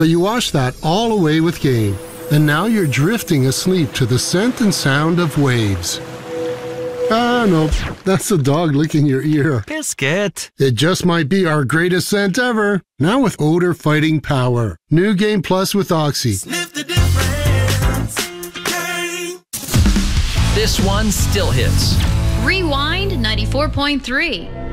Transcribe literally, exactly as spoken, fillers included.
But you wash that all away with Gain, and now you're drifting asleep to the scent and sound of waves. Ah, no, that's the dog licking your ear. Biscuit. It just might be our greatest scent ever. Now with odor-fighting power. New Gain Plus with Oxy. Sniff the difference. Gain. This one still hits. Rewind ninety-four point three.